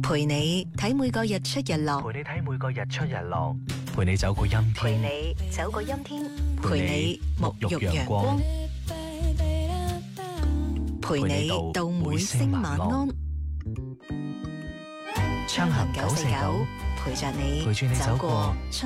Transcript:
陪你睇每個日出日落， 陪你睇每個日出日落，陪你走過陰天， 陪你走過陰天，陪你沐浴陽光，陪你到每聲晚安。昌行949陪着你走過